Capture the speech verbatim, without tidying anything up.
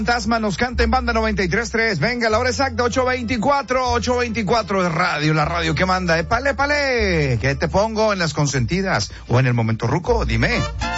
Fantasma nos canta en Banda noventa y tres punto tres. Venga, la hora exacta, ocho veinticuatro, ocho veinticuatro de radio, la radio que manda. Epale, epale, ¿qué te pongo en las consentidas o en el momento ruco? Dime.